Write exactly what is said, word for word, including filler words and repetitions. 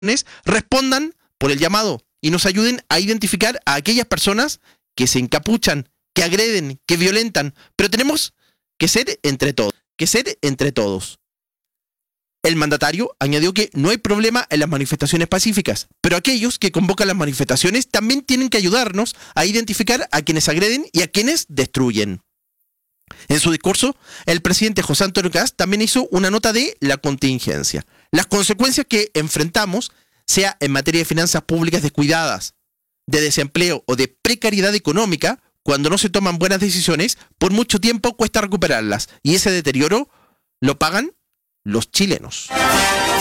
respondan por el llamado y nos ayuden a identificar a aquellas personas que se encapuchan, que agreden, que violentan, pero tenemos que ser entre todos, que ser entre todos. El mandatario añadió que no hay problema en las manifestaciones pacíficas, pero aquellos que convocan las manifestaciones también tienen que ayudarnos a identificar a quienes agreden y a quienes destruyen. En su discurso, el presidente José Antonio Kast también hizo una nota de la contingencia, las consecuencias que enfrentamos, sea en materia de finanzas públicas descuidadas, de desempleo o de precariedad económica. Cuando no se toman buenas decisiones, por mucho tiempo cuesta recuperarlas, y ese deterioro lo pagan los chilenos.